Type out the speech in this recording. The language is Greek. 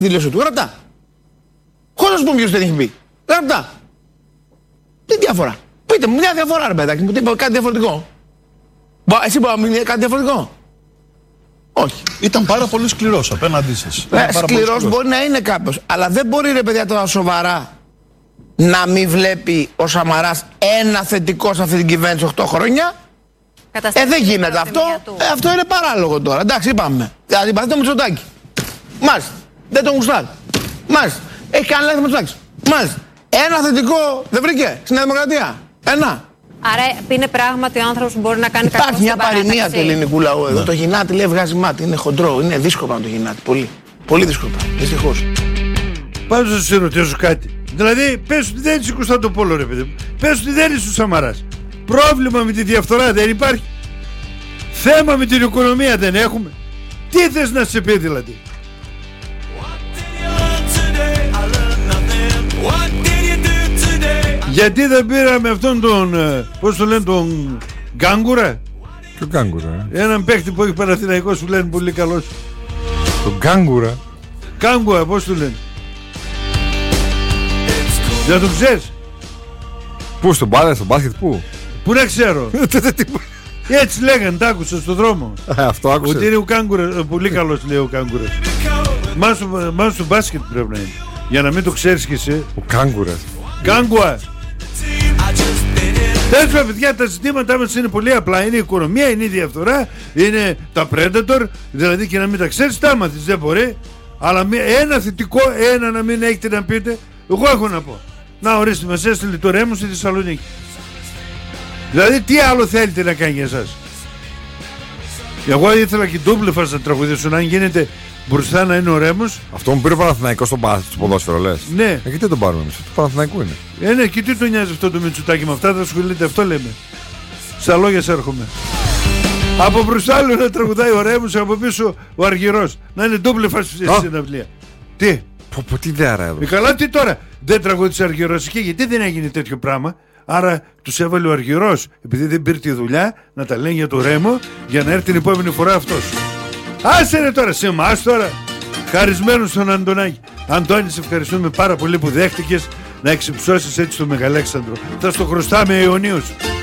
δήλωση του. Γραπτά. Χωρίς να σου πούμε ποιος δεν έχει πει. Γραπτά. Τι διαφορά. Πείτε μου μια διαφορά, ρε παιδάκι μου. Κάτι διαφορετικό. Εσύ μπορεί να μην κάτι διαφορετικό. Όχι. Ήταν πάρα πολύ σκληρός απέναντί σας. Σκληρός μπορεί να είναι κάποιος. Αλλά δεν μπορεί, ρε παιδιά, τώρα σοβαρά να μην βλέπει ο Σαμαράς ένα θετικό σε αυτή την κυβέρνηση 8 χρόνια. Δεν γίνεται αυτό. Αυτό είναι παράλογο τώρα. Εντάξει, είπαμε. Δηλαδή, το Μητσοτάκη. Μάλιστα. Δεν τον γουστάρει. Μάλιστα. Έχει κάνει λάθη Μητσοτάκης. Μάλιστα. Ένα θετικό δεν βρήκε στην Νέα Δημοκρατία. Ένα. Άρα είναι πράγματι ο άνθρωπος που μπορεί να κάνει κακό. Υπάρχει μια παροιμία του ελληνικού λαού εδώ. Το γυνάτι λέει βγάζει μάτι. Είναι χοντρό. Είναι δύσκολο να το γυνάτι. Πολύ. Πολύ δύσκολο. Δυστυχώς. Πάντως να σε ρωτήσω κάτι. Δηλαδή, πες ότι δεν είσαι Κωνσταντοπόλο, ρε παιδί μου. Πες ότι δεν είσαι ο Σαμαράς. Πρόβλημα με τη διαφθορά δεν υπάρχει. Θέμα με την οικονομία δεν έχουμε. Τι θες να σε πει δηλαδή. Γιατί δεν πήραμε αυτόν τον, πώς το λένε, τον Γκάγκουρα. Τον Γκάγκουρα. Έναν παίχτη που έχει Παναθηναϊκό, σου λένε πολύ καλός. Τον Γκάγκουρα. Γκάγκουρα, πώς του λένε. Δεν το ξέρεις. Πού, στον μπάσκετ, πού. Πού να ξέρω. Έτσι λέγανε, τ' άκουσα στον δρόμο. Αυτό άκουσα. Ότι είναι ο Κάγκουρας, πολύ καλός λέει ο Κάγκουρας. Μάλλον στο μπάσκετ πρέπει να είναι. Για να μην το ξέρεις κι εσύ. Ο Κάγκουρας. Κάγκουα. Τέλος πάντων, παιδιά, τα ζητήματά μας είναι πολύ απλά. Είναι η οικονομία, είναι η διαφθορά, είναι τα predator. Δηλαδή και να μην τα ξέρεις, τα μάθεις, δεν μπορεί. Αλλά ένα θετικό, ένα να μην έχετε να πείτε. Εγώ έχω να πω. Να ορίστε, μας έστειλε το Ρέμο στη Θεσσαλονίκη. Δηλαδή τι άλλο θέλετε να κάνει για εσάς. Εγώ ήθελα και ντούμπλεφα να τραγουδήσω. Αν γίνεται μπροστά να είναι ο Ρέμος. Αυτό μου πήρε ο Παναθηναϊκός στο ποδόσφαιρο, λες. Ναι. Γιατί τον πάρουμε εμείς, του Παναθηναϊκού είναι. Ναι, και τι το νοιάζει αυτό το Μητσοτάκη με αυτά, θα ασχολείται, αυτό λέμε. Στα λόγια σε έρχομαι. Από μπροστά λέω να τραγουδάει ο Ρέμος, από πίσω ο Αργυρός. Να είναι ντούμπλεφα στη συναυλία. Τι. Τι ιδέα ρε εδώ. Καλά, τι τώρα. Δεν τραγούδισε Αργυρός και γιατί δεν έγινε τέτοιο πράγμα. Άρα τους έβαλε ο Αργυρός, επειδή δεν πήρε τη δουλειά, να τα λένε για το Ρέμο, για να έρθει την επόμενη φορά αυτός. Άσε ρε τώρα, σε εμάς τώρα. Χαρισμένος στον Αντωνάκη. Αντώνη, σε ευχαριστούμε πάρα πολύ που δέχτηκες να εξυψώσεις έτσι τον Μεγαλέξανδρο. Θα στο χρωστάμε αιωνίως.